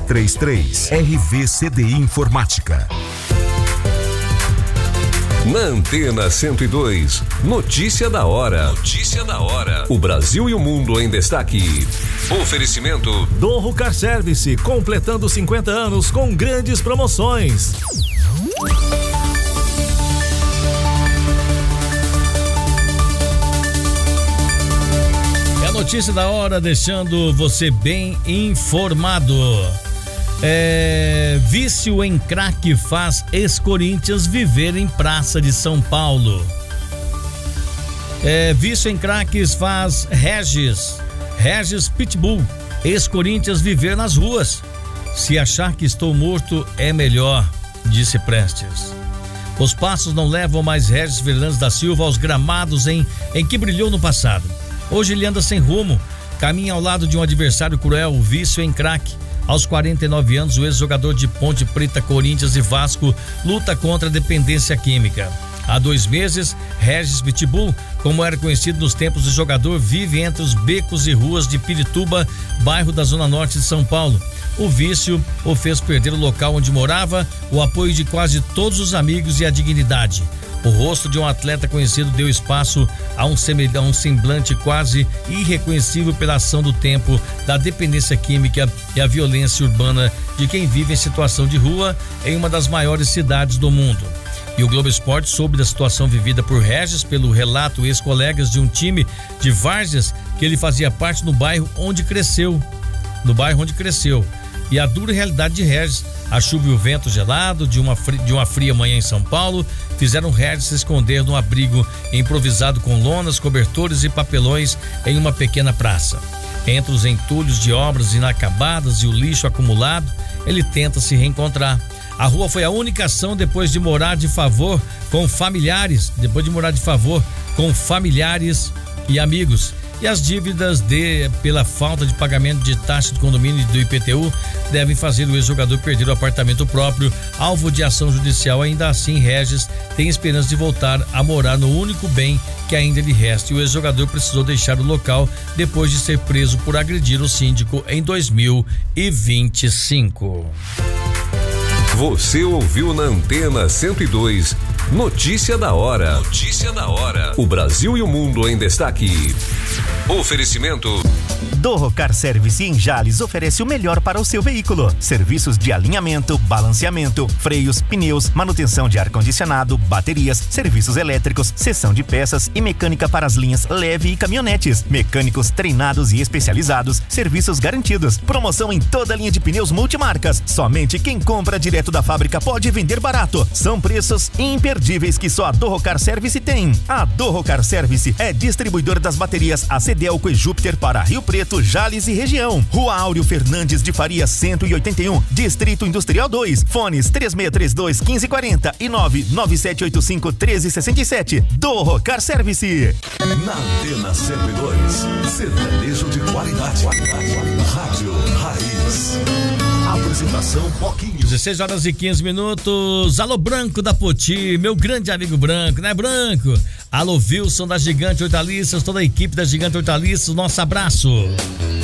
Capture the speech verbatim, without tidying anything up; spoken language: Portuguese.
três três. R V C D I Informática. Na Antena cento e dois, notícia da hora. Notícia da hora. O Brasil e o mundo em destaque. Oferecimento Dorro Car Service, completando cinquenta anos com grandes promoções. É a notícia da hora, deixando você bem informado. É, vício em crack faz ex-Corinthians viver em Praça de São Paulo. É, vício em crack faz Regis, Regis Pitbull, ex-Corinthians viver nas ruas. Se achar que estou morto é melhor, disse Prestes. Os passos não levam mais Regis Fernandes da Silva aos gramados em, em que brilhou no passado. Hoje ele anda sem rumo, caminha ao lado de um adversário cruel, o vício em crack. Aos quarenta e nove anos, o ex-jogador de Ponte Preta, Corinthians e Vasco luta contra a dependência química. Há dois meses, Regis Pitbull, como era conhecido nos tempos de jogador, vive entre os becos e ruas de Pirituba, bairro da Zona Norte de São Paulo. O vício o fez perder o local onde morava, o apoio de quase todos os amigos e a dignidade. O rosto de um atleta conhecido deu espaço a um, a um semblante quase irreconhecível pela ação do tempo, da dependência química e a violência urbana de quem vive em situação de rua em uma das maiores cidades do mundo. E o Globo Esporte soube da situação vivida por Regis pelo relato ex-colegas de um time de várzeas que ele fazia parte no bairro onde cresceu, no bairro onde cresceu. E a dura realidade de Regis, a chuva e o vento gelado de uma, fri, de uma fria manhã em São Paulo, fizeram Regis se esconder num abrigo improvisado com lonas, cobertores e papelões em uma pequena praça. Entre os entulhos de obras inacabadas e o lixo acumulado, ele tenta se reencontrar. A rua foi a única ação depois de morar de favor com familiares, depois de morar de favor com familiares e amigos. E as dívidas de, pela falta de pagamento de taxa de condomínio e do I P T U devem fazer o ex-jogador perder o apartamento próprio, alvo de ação judicial. Ainda assim, Regis tem esperança de voltar a morar no único bem que ainda lhe resta. E o ex-jogador precisou deixar o local depois de ser preso por agredir o síndico em dois mil e vinte e cinco. Você ouviu na Antena cento e dois, notícia da hora. Notícia da hora. O Brasil e o mundo em destaque. Oferecimento Dorro Car Service em Jales oferece o melhor para o seu veículo. Serviços de alinhamento, balanceamento, freios, pneus, manutenção de ar-condicionado, baterias, serviços elétricos, seção de peças e mecânica para as linhas leve e caminhonetes. Mecânicos treinados e especializados, serviços garantidos. Promoção em toda a linha de pneus multimarcas. Somente quem compra direto da fábrica pode vender barato. São preços imperdíveis que só a Dorro Car Service tem. A Dorro Car Service é distribuidora das baterias A C Delco e Júpiter para Rio Preto, Jales e região. Rua Áureo Fernandes de Faria cento e oitenta e um, Distrito Industrial dois. Fones três seis três dois, um cinco quatro zero e nove nove sete oito cinco, um três seis sete. Dorro Car Service. Na Antena cento e dois, sertanejo de qualidade. Rádio Raiz. Apresentação Boquinho. dezesseis horas e quinze minutos. Alô, Branco da Poti, meu grande amigo Branco, né, Branco? Alô, Wilson da Gigante Hortaliças, toda a equipe da Gigante Hortaliças, nosso abraço.